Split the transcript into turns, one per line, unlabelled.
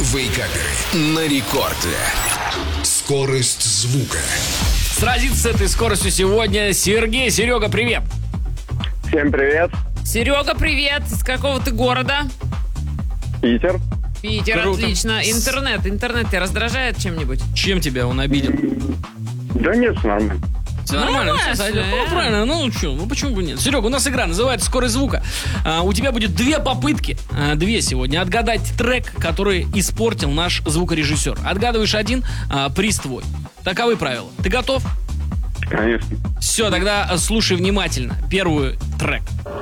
Вейкаперы на рекорде. Скорость звука.
Сразиться с этой скоростью сегодня Сергей. Серега, привет.
Всем привет.
Серега, привет. Из какого ты города?
Питер.
Питер,
Круто.
отлично. Интернет тебя раздражает чем-нибудь?
Чем тебя он обидел?
Да нет, нормально.
Все нормально, все сойдет. Ну, правильно, ну что, ну почему бы нет? Серега, у нас игра называется «Скорость звука». У тебя будет 2 попытки, 2 сегодня, отгадать трек, который испортил наш звукорежиссер. Отгадываешь один, приз твой. Таковы правила. Ты готов?
Конечно.
Все, тогда слушай внимательно. Первый трек.